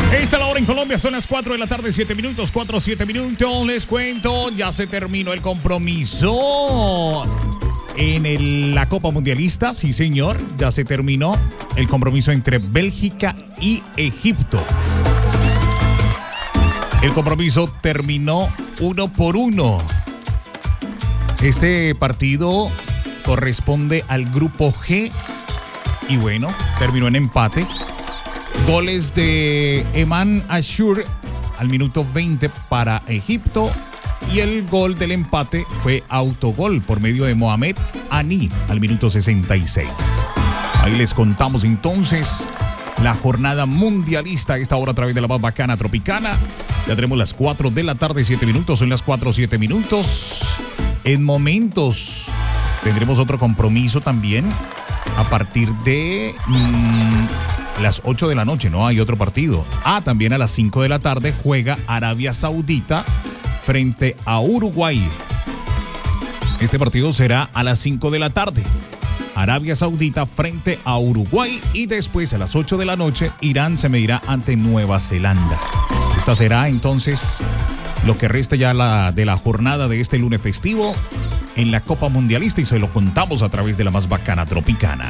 Esta la hora en Colombia, son las 4 de la tarde, 7 minutos, 7 minutos. Les cuento, ya se terminó el compromiso en la Copa Mundialista. Sí, señor, ya se terminó el compromiso entre Bélgica y Egipto. El compromiso terminó 1-1. Este partido corresponde al grupo G y bueno, terminó en empate. Goles de Eman Ashur al minuto 20 para Egipto y el gol del empate fue autogol por medio de Mohamed Ani al minuto 66. Ahí les contamos entonces la jornada mundialista a esta hora a través de la más bacana Tropicana. Ya tenemos las 4 de la tarde, 7 minutos, son las 4, 7 minutos. En momentos tendremos otro compromiso también a partir de las 8 de la noche, ¿no? Hay otro partido. También a las 5 de la tarde juega Arabia Saudita frente a Uruguay. Este partido será a las 5 de la tarde. Arabia Saudita frente a Uruguay y después a las 8 de la noche Irán se medirá ante Nueva Zelanda. Esta será entonces lo que resta ya de la jornada de este lunes festivo en la Copa Mundialista y se lo contamos a través de la más bacana Tropicana.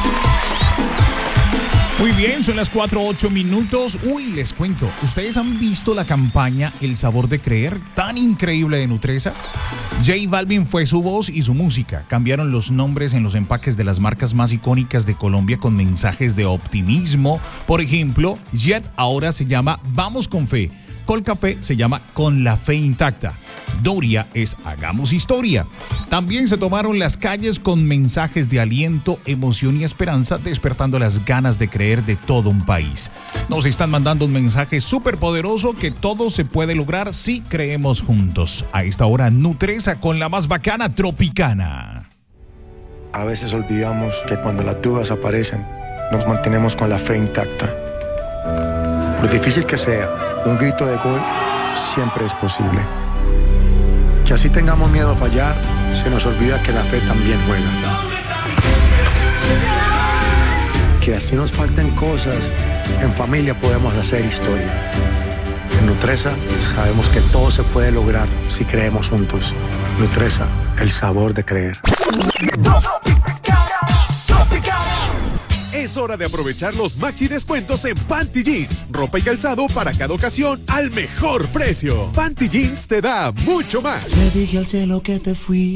Muy bien, son las 4:08 minutos. Les cuento, ¿ustedes han visto la campaña El Sabor de Creer? Tan increíble de Nutresa. J Balvin fue su voz y su música. Cambiaron los nombres en los empaques de las marcas más icónicas de Colombia con mensajes de optimismo. Por ejemplo, Jet ahora se llama Vamos con Fe. Colcafé se llama Con la Fe Intacta. Doria es Hagamos Historia. También se tomaron las calles con mensajes de aliento, emoción y esperanza, despertando las ganas de creer de todo un país. Nos están mandando un mensaje súper poderoso que todo se puede lograr si creemos juntos. A esta hora, Nutresa con la más bacana Tropicana. A veces olvidamos que cuando las dudas aparecen, nos mantenemos con la fe intacta. Por difícil que sea, un grito de gol siempre es posible. Que así tengamos miedo a fallar, se nos olvida que la fe también juega. Que así nos falten cosas, en familia podemos hacer historia. En Nutresa sabemos que todo se puede lograr si creemos juntos. Nutresa, el sabor de creer. Es hora de aprovechar los maxi descuentos en Panty Jeans. Ropa y calzado para cada ocasión al mejor precio. Panty Jeans te da mucho más. Le dije al cielo que te fui.